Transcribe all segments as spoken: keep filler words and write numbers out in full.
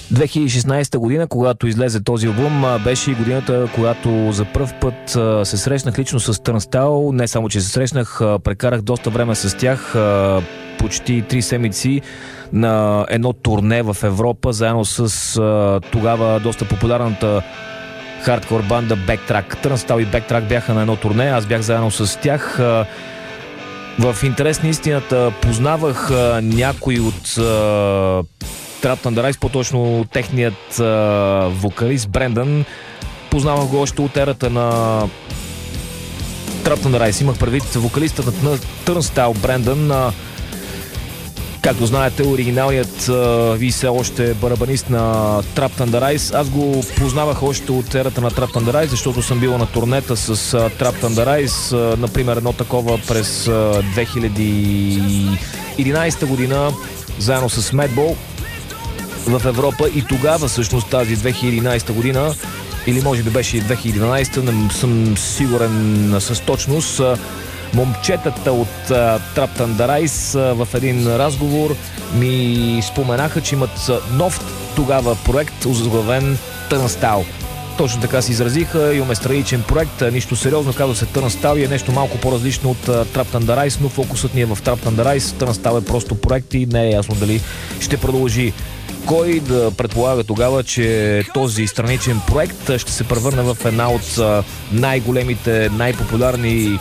две хиляди и шестнадесета година, когато излезе този албум, беше и годината, когато за пръв път се срещнах лично с Turnstile. Не само, че се срещнах, прекарах доста време с тях, почти три седмици на едно турне в Европа, заедно с тогава доста популярната хардкор банда Backtrack. Turnstile и Backtrack бяха на едно турне, аз бях заедно с тях. В интерес на истината познавах някой от Trapped Under Ice, по-точно техният а, вокалист Брендан. Познавах го още от ерата на Trapped Under Ice. Имах предвид вокалистът на Turnstile Брендан. А, както знаете, оригиналният а, ви все още барабанист на Trapped Under Ice. Аз го познавах още от ерата на Trapped Under Ice, защото съм бил на турнета с а, Trapped Under Ice. А, например, едно такова през а, две хиляди и единадесета година, заедно с Madball в Европа, и тогава всъщност тази две хиляди и единадесета година, или може би беше и две хиляди и дванадесета, не съм сигурен с точност, момчетата от uh, Trapped Under Ice uh, в един разговор ми споменаха, че имат нов тогава проект, озаглавен Turnstile. Точно така се изразиха, имаме страничен проект, нищо сериозно, казва се Turnstile и е нещо малко по-различно от uh, Trapped Under Ice, но фокусът ни е в Trapped Under Ice. Turnstile е просто проект и не е ясно дали ще продължи. Кой да предполага тогава, че този страничен проект ще се превърне в една от най-големите, най-популярни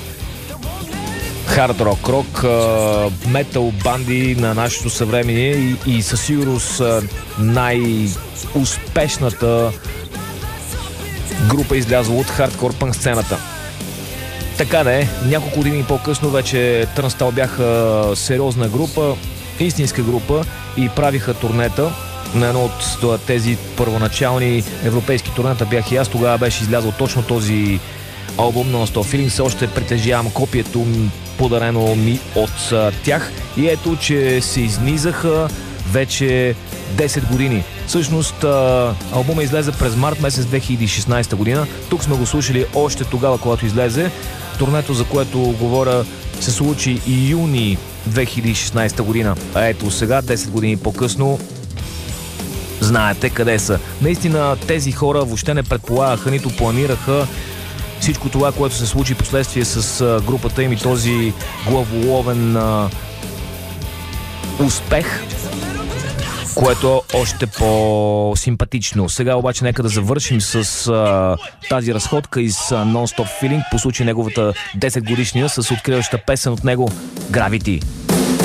хард рок, рок, метал банди на нашето съвремие и, и със сигурност най-успешната група, излязла от хардкор пънк сцената. Така да е, няколко години по-късно вече Turnstile бяха сериозна група, истинска група, и правиха турнета. На едно от тези първоначални европейски турнета бях и аз. Тогава беше излязъл точно този албум Non Stop Feeling. Все още притежавам копието, подарено ми от а, тях. И ето, че се изнизаха вече десет години. Всъщност а, албумът излезе през март месец две хиляди и шестнадесета година. Тук сме го слушали още тогава, когато излезе. Турнето, за което говоря, се случи и юни две хиляди и шестнадесета година. А ето сега, десет години по-късно, знаете къде са. Наистина тези хора въобще не предполагаха, нито планираха всичко това, което се случи последствие с а, групата им и този главоловен а, успех, което е още по-симпатично. Сега обаче нека да завършим с а, тази разходка из а, Non Stop Feeling по случай неговата десет годишнина с откриваща песен от него Gravity.